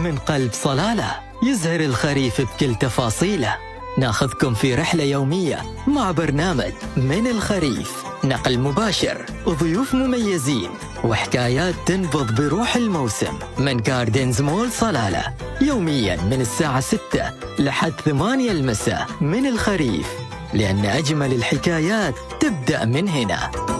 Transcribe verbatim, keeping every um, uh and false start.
من قلب صلالة، يزهر الخريف بكل تفاصيله. ناخذكم في رحلة يومية مع برنامج من الخريف، نقل مباشر وضيوف مميزين وحكايات تنبض بروح الموسم من جاردنز مول صلالة، يوميا من الساعة ستة لحد ثمانية المساء. من الخريف، لأن أجمل الحكايات تبدأ من هنا.